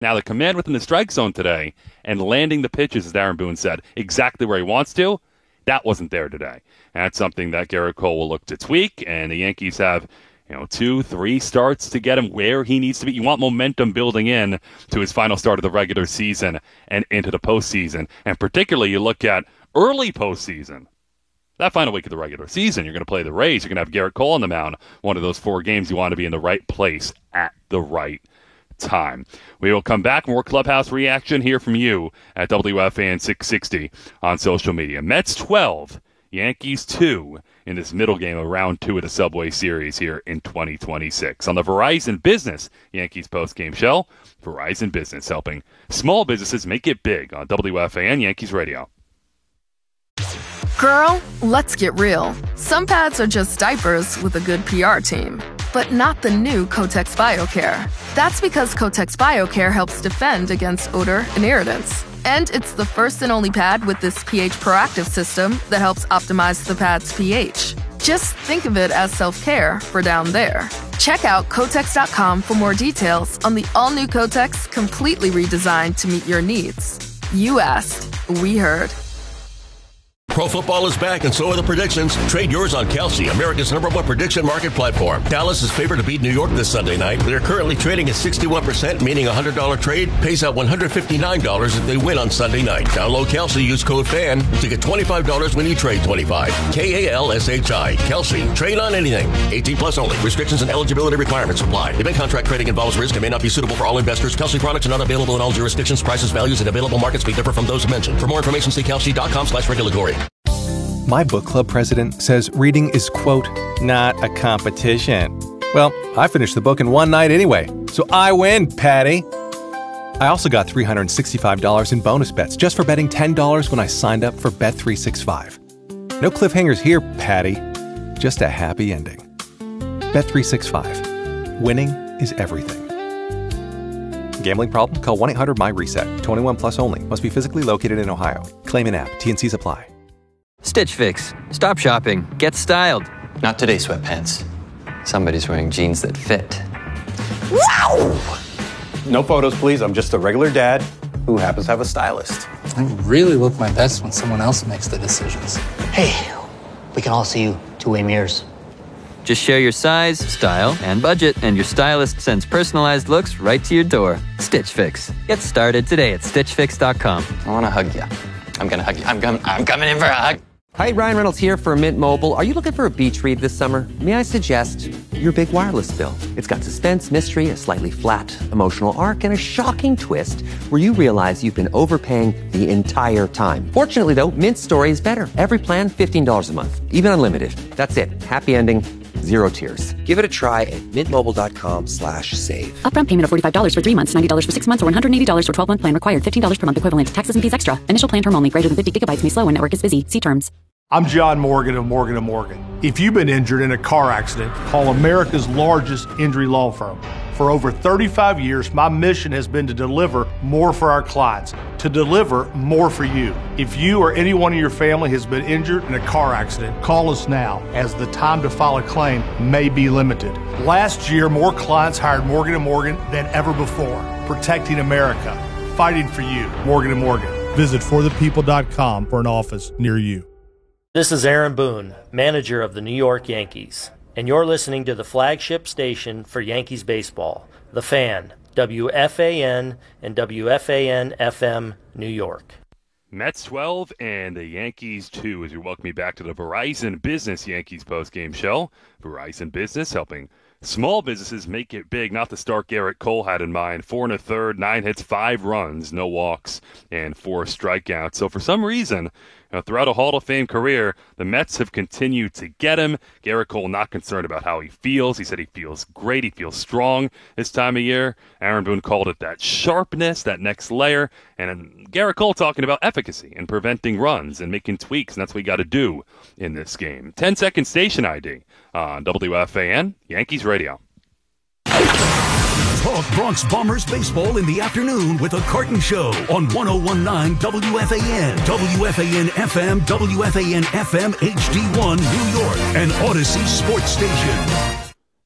Now, the command within the strike zone today and landing the pitches, as Aaron Boone said, exactly where he wants to, that wasn't there today. And that's something that Gerrit Cole will look to tweak, and the Yankees have 2-3 starts to get him where he needs to be. You want momentum building in to his final start of the regular season and into the postseason. And particularly, you look at early postseason. That final week of the regular season, you're going to play the Rays. You're going to have Gerrit Cole on the mound. One of those 4 games you want to be in the right place at the right time. We will come back. More Clubhouse reaction here from you at WFAN 660 on social media. Mets 12, Yankees 2 in this middle game of round 2 of the Subway Series here in 2026. On the Verizon Business Yankees postgame show, Verizon Business helping small businesses make it big on WFAN Yankees Radio. Girl, let's get real. Some pads are just diapers with a good PR team. But not the new Kotex BioCare. That's because Kotex BioCare helps defend against odor and irritants. And it's the first and only pad with this pH proactive system that helps optimize the pad's pH. Just think of it as self-care for down there. Check out Kotex.com for more details on the all-new Kotex, completely redesigned to meet your needs. You asked, we heard. Pro football is back, and so are the predictions. Trade yours on Kalshi, America's #1 prediction market platform. Dallas is favored to beat New York this Sunday night. They're currently trading at 61%, meaning a $100 trade pays out $159 if they win on Sunday night. Download Kalshi, use code FAN to get $25 when you trade $25. KALSHI. Kalshi. Trade on anything. 18 plus only. Restrictions and eligibility requirements apply. Event contract trading involves risk and may not be suitable for all investors. Kalshi products are not available in all jurisdictions. Prices, values, and available markets may differ from those mentioned. For more information, see kalshi.com/regulatory. My book club president says reading is, quote, not a competition. Well, I finished the book in one night anyway, so I win, Patty. I also got $365 in bonus bets just for betting $10 when I signed up for Bet365. No cliffhangers here, Patty. Just a happy ending. Bet365. Winning is everything. Gambling problem? Call 1-800-MY-RESET. 21 plus only. Must be physically located in Ohio. Claim in app. T&Cs apply. Stitch Fix. Stop shopping. Get styled. Not today, sweatpants. Somebody's wearing jeans that fit. Wow! No photos, please. I'm just a regular dad who happens to have a stylist. I really look my best when someone else makes the decisions. Hey, we can all see you two-way mirrors. Just share your size, style, and budget, and your stylist sends personalized looks right to your door. Stitch Fix. Get started today at StitchFix.com. I want to hug you. I'm going to hug you. I'm coming in for a hug. Hi, Ryan Reynolds here for Mint Mobile. Are you looking for a beach read this summer? May I suggest your big wireless bill? It's got suspense, mystery, a slightly flat emotional arc, and a shocking twist where you realize you've been overpaying the entire time. Fortunately, though, Mint's story is better. Every plan, $15 a month, even unlimited. That's it. Happy ending, zero tears. Give it a try at mintmobile.com/save. Upfront payment of $45 for 3 months, $90 for 6 months, or $180 for 12-month plan required. $15 per month equivalent. Taxes and fees extra. Initial plan term only. Greater than 50 gigabytes may slow when network is busy. See terms. I'm John Morgan of Morgan & Morgan. If you've been injured in a car accident, call America's largest injury law firm. For over 35 years, my mission has been to deliver more for our clients, to deliver more for you. If you or anyone in your family has been injured in a car accident, call us now, as the time to file a claim may be limited. Last year, more clients hired Morgan & Morgan than ever before, protecting America, fighting for you. Morgan & Morgan. Visit forthepeople.com for an office near you. This is Aaron Boone, manager of the New York Yankees, and you're listening to the flagship station for Yankees baseball, The Fan, WFAN and WFAN-FM, New York. Mets 12 and the Yankees 2 as we welcome you back to the Verizon Business Yankees postgame show. Verizon Business helping small businesses make it big, not the start Gerrit Cole had in mind. 4 1/3, 9 hits, 5 runs, no walks, and 4 strikeouts. So for some reason, throughout a Hall of Fame career, the Mets have continued to get him. Gerrit Cole not concerned about how he feels. He said he feels great. He feels strong this time of year. Aaron Boone called it that sharpness, that next layer. And Gerrit Cole talking about efficacy and preventing runs and making tweaks, and that's what we got to do in this game. 10-second station ID on WFAN, Yankees Radio. Talk Bronx Bombers baseball in the afternoon with a Carton Show on 101.9 WFAN, WFAN-FM, WFAN-FM HD1 New York, and Odyssey Sports Station.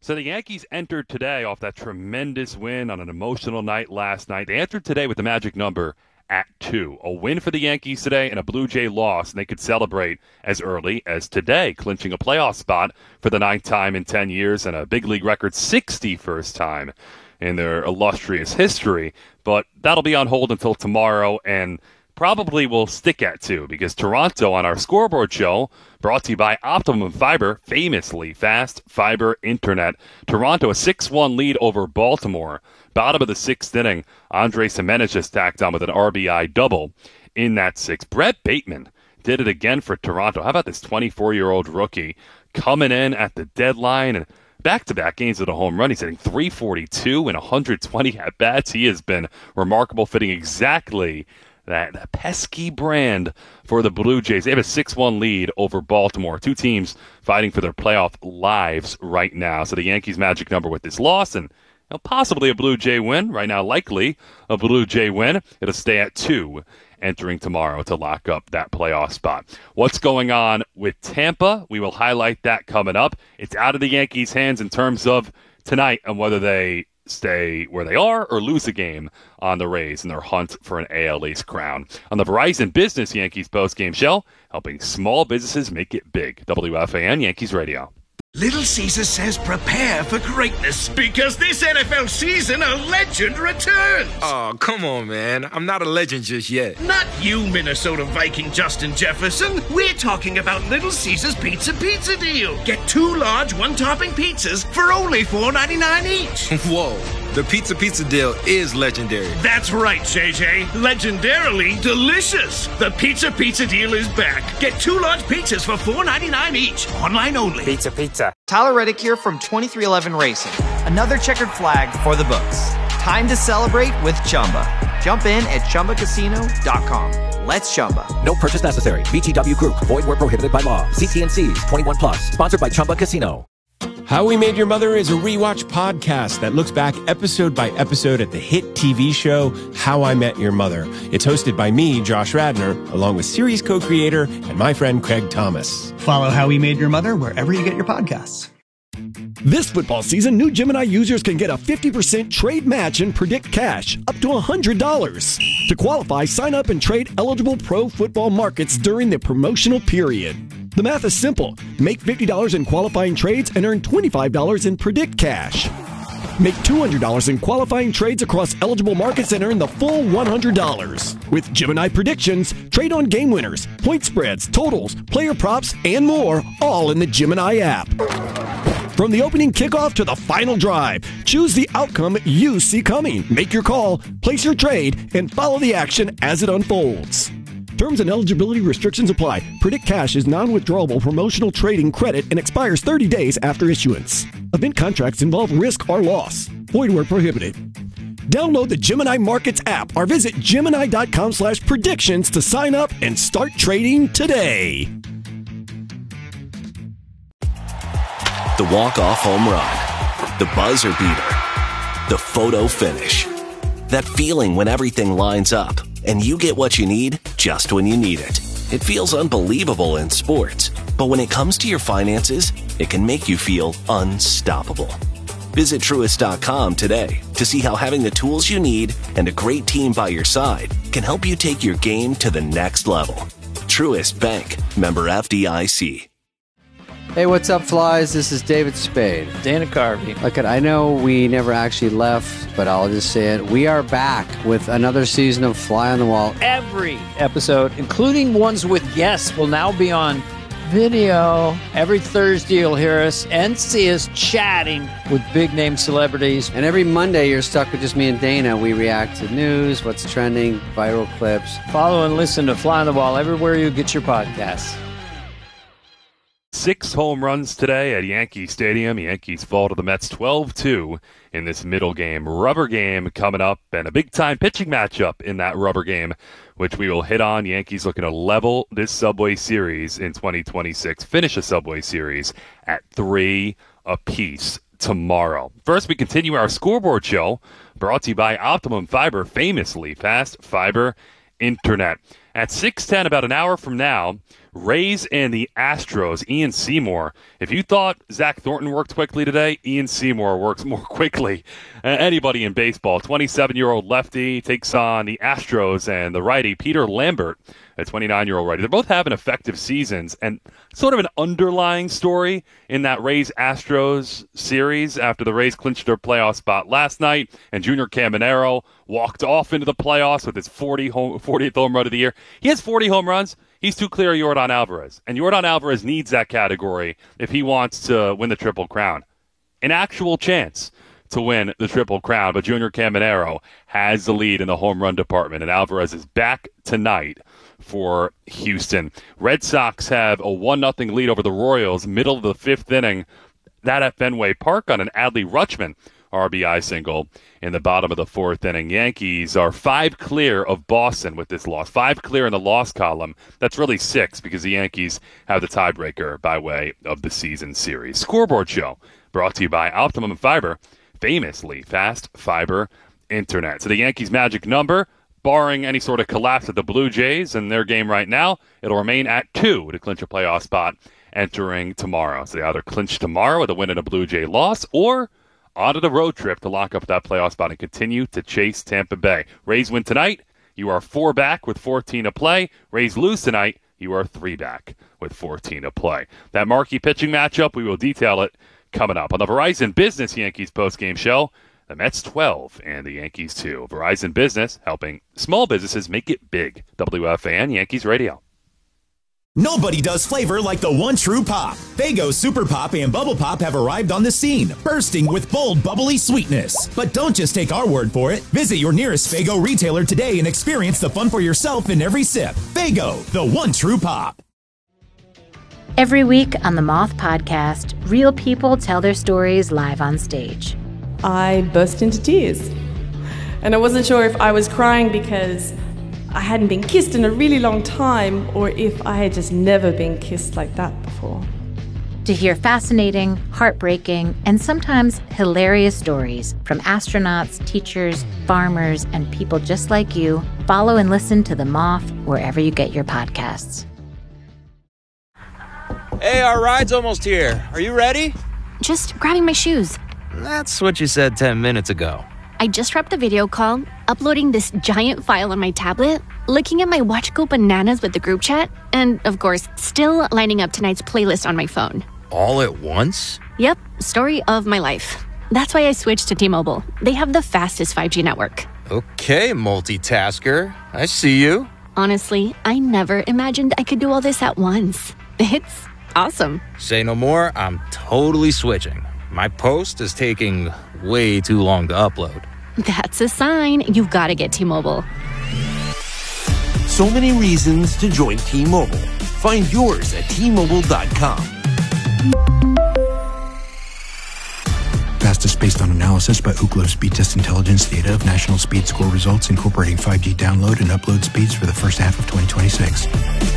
So the Yankees entered today off that tremendous win on an emotional night last night. They entered today with the magic number at 2. A win for the Yankees today and a Blue Jay loss, and they could celebrate as early as today, clinching a playoff spot for the 9th time in 10 years and a big league record 61st time in their illustrious history. But that'll be on hold until tomorrow, and probably will stick at 2 because Toronto on our scoreboard show, brought to you by Optimum Fiber, famously fast fiber internet. Toronto a 6-1 lead over Baltimore. Bottom of the 6th inning, Andres Gimenez just tacked on with an RBI double in that 6th. Brett Bateman did it again for Toronto. How about this 24-year-old rookie coming in at the deadline and back-to-back games with a home run? He's hitting .342 and 120 at-bats. He has been remarkable, fitting exactly that pesky brand for the Blue Jays. They have a 6-1 lead over Baltimore. Two teams fighting for their playoff lives right now. So the Yankees' magic number with this loss and possibly a Blue Jay win. Right now, likely a Blue Jay win. It'll stay at 2 entering tomorrow to lock up that playoff spot. What's going on with Tampa? We will highlight that coming up. It's out of the Yankees' hands in terms of tonight and whether they stay where they are or lose a game on the Rays in their hunt for an AL East crown. On the Verizon Business Yankees postgame show, helping small businesses make it big. WFAN Yankees Radio. Little Caesar says prepare for greatness because this NFL season a legend returns. Oh, come on, man. I'm not a legend just yet. Not you, Minnesota Viking Justin Jefferson. We're talking about Little Caesar's Pizza Deal. Get 2 large one-topping pizzas for only $4.99 each. Whoa. The Pizza Deal is legendary. That's right, JJ. Legendarily delicious. The Pizza Deal is back. Get 2 large pizzas for $4.99 each. Online only. Pizza. Tyler Reddick here from 2311 Racing. Another checkered flag for the books. Time to celebrate with Chumba. Jump in at ChumbaCasino.com. Let's Chumba. No purchase necessary. VGW Group. Void where prohibited by law. CT&Cs. 21 plus. Sponsored by Chumba Casino. How We Made Your Mother is a rewatch podcast that looks back episode by episode at the hit TV show How I Met Your Mother. It's hosted by me, Josh Radnor, along with series co-creator and my friend Craig Thomas. Follow How We Made Your Mother wherever you get your podcasts. This football season, new Gemini users can get a 50% trade match and predict cash up to $100. To qualify, sign up and trade eligible pro football markets during the promotional period. The math is simple. Make $50 in qualifying trades and earn $25 in predict cash. Make $200 in qualifying trades across eligible markets and earn the full $100. With Gemini Predictions, trade on game winners, point spreads, totals, player props, and more, all in the Gemini app. From the opening kickoff to the final drive, choose the outcome you see coming. Make your call, place your trade, and follow the action as it unfolds. Terms and eligibility restrictions apply. Predict Cash is non-withdrawable promotional trading credit and expires 30 days after issuance. Event contracts involve risk or loss. Void where prohibited. Download the Gemini Markets app or visit Gemini.com/predictions to sign up and start trading today. The walk-off home run, the buzzer beater, the photo finish. That feeling when everything lines up and you get what you need just when you need it. It feels unbelievable in sports, but when it comes to your finances, it can make you feel unstoppable. Visit Truist.com today to see how having the tools you need and a great team by your side can help you take your game to the next level. Truist Bank, member FDIC. Hey, what's up, Flies? This is David Spade. Dana Carvey. Look, I know we never actually left, but I'll just say it. We are back with another season of Fly on the Wall. Every episode, including ones with guests, will now be on video. Every Thursday, you'll hear us and see us chatting with big-name celebrities. And every Monday, you're stuck with just me and Dana. We react to news, what's trending, viral clips. Follow and listen to Fly on the Wall everywhere you get your podcasts. 6 home runs today at Yankee Stadium. Yankees fall to the Mets 12-2 in this middle game. Rubber game coming up and a big-time pitching matchup in that rubber game, which we will hit on. Yankees looking to level this Subway Series in 2026. Finish a Subway Series at 3 apiece tomorrow. First, we continue our scoreboard show brought to you by Optimum Fiber, famously fast fiber internet. At 6:10, about an hour from now, Rays and the Astros. Ian Seymour. If you thought Zach Thornton worked quickly today, Ian Seymour works more quickly than anybody in baseball. 27-year-old lefty takes on the Astros and the righty Peter Lambert, a 29-year-old righty. They're both having effective seasons, and sort of an underlying story in that Rays-Astros series after the Rays clinched their playoff spot last night, and Junior Caminero walked off into the playoffs with his 40th home run of the year. He has 40 home runs. He's too clear of Yordan Alvarez, and Yordan Alvarez needs that category if he wants to win the Triple Crown. An actual chance to win the Triple Crown, but Junior Caminero has the lead in the home run department, and Alvarez is back tonight for Houston. Red Sox have a 1-0 lead over the Royals, middle of the fifth inning. That at Fenway Park on an Adley Rutschman RBI single in the bottom of the fourth inning. Yankees are 5 clear of Boston with this loss. 5 clear in the loss column. That's really 6 because the Yankees have the tiebreaker by way of the season series. Scoreboard Show brought to you by Optimum Fiber, famously fast fiber internet. So the Yankees' magic number, barring any sort of collapse of the Blue Jays in their game right now, it'll remain at 2 to clinch a playoff spot entering tomorrow. So they either clinch tomorrow with a win and a Blue Jay loss, or onto the road trip to lock up that playoff spot and continue to chase Tampa Bay. Rays win tonight. You are 4 back with 14 to play. Rays lose tonight. You are 3 back with 14 to play. That marquee pitching matchup, we will detail it coming up on the Verizon Business Yankees postgame show. The Mets 12 and the Yankees 2. Verizon Business helping small businesses make it big. WFAN Yankees Radio. Nobody does flavor like the one true pop. Faygo Super Pop and Bubble Pop have arrived on the scene, bursting with bold, bubbly sweetness. But don't just take our word for it. Visit your nearest Faygo retailer today and experience the fun for yourself in every sip. Faygo, the one true pop. Every week on the Moth Podcast, real people tell their stories live on stage. I burst into tears. And I wasn't sure if I was crying because I hadn't been kissed in a really long time, or if I had just never been kissed like that before. To hear fascinating, heartbreaking, and sometimes hilarious stories from astronauts, teachers, farmers, and people just like you, follow and listen to The Moth wherever you get your podcasts. Hey, our ride's almost here. Are you ready? Just grabbing my shoes. That's what you said 10 minutes ago. I just wrapped a video call, uploading this giant file on my tablet, looking at my watch go bananas with the group chat, and, of course, still lining up tonight's playlist on my phone. All at once? Yep, story of my life. That's why I switched to T-Mobile. They have the fastest 5G network. Okay, multitasker. I see you. Honestly, I never imagined I could do all this at once. It's awesome. Say no more, I'm totally switching. My post is taking way too long to upload. That's a sign you've got to get T-Mobile. So many reasons to join T-Mobile. Find yours at T-Mobile.com. Fastest based on analysis by Ookla Speed Test Intelligence data of national speed score results incorporating 5G download and upload speeds for the first half of 2026.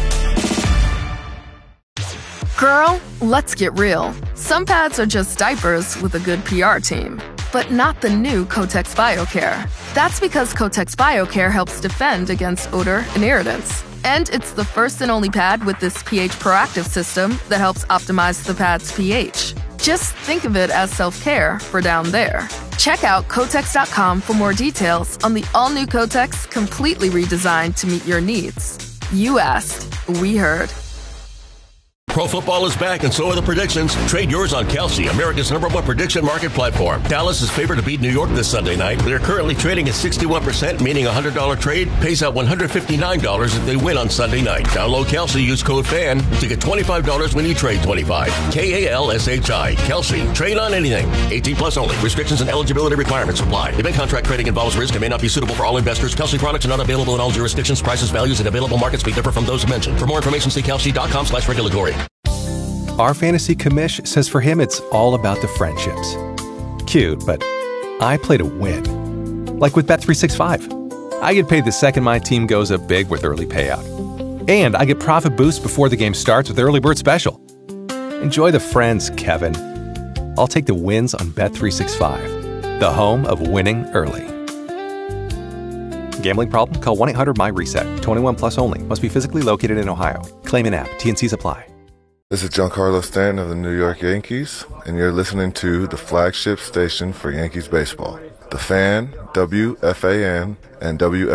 Girl, let's get real. Some pads are just diapers with a good PR team, but not the new Kotex BioCare. That's because Kotex BioCare helps defend against odor and irritants. And it's the first and only pad with this pH proactive system that helps optimize the pad's pH. Just think of it as self-care for down there. Check out Kotex.com for more details on the all-new Kotex, completely redesigned to meet your needs. You asked, we heard. Pro football is back, and so are the predictions. Trade yours on Kalshi, America's #1 prediction market platform. Dallas is favored to beat New York this Sunday night. They're currently trading at 61%, meaning a $100 trade pays out $159 if they win on Sunday night. Download Kalshi, use code FAN to get $25 when you trade 25. Kalshi. Kalshi. Trade on anything. 18 plus only. Restrictions and eligibility requirements apply. Event contract trading involves risk and may not be suitable for all investors. Kalshi products are not available in all jurisdictions. Prices, values, and available markets may differ from those mentioned. For more information, see Kalshi.com/regulatory. Our fantasy commish says for him it's all about the friendships. Cute, but I play to win. Like with Bet365. I get paid the second my team goes up big with early payout. And I get profit boost before the game starts with Early Bird Special. Enjoy the friends, Kevin. I'll take the wins on Bet365, the home of winning early. Gambling problem? Call 1-800-MY-RESET. 21 plus only. Must be physically located in Ohio. Claim in app. T&Cs apply. This is Giancarlo Stanton of the New York Yankees, and you're listening to the flagship station for Yankees baseball. The Fan, WFAN, and WFAN